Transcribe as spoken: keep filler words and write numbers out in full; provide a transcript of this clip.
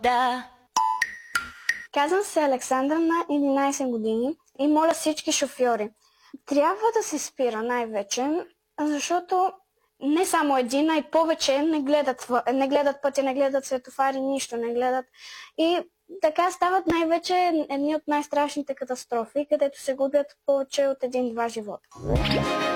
Да. Казвам се Александра, на единайсет години и моля всички шофьори. Трябва да се спира най-вече, защото не само един, а и повече не гледат, не гледат пътя, не гледат светофари, нищо не гледат. И така стават най-вече едни от най-страшните катастрофи, където се губят повече от един-два живота.